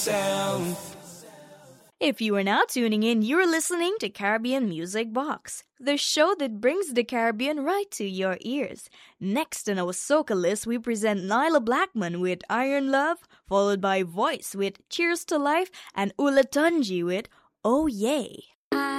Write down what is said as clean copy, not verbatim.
If you are now tuning in, you're listening to Caribbean Music Box, the show that brings the Caribbean right to your ears. Next on our soca list, we present Nyla Blackman with Iron Love, followed by Voice with Cheers to Life, and Ula Tunji with Oh Yay.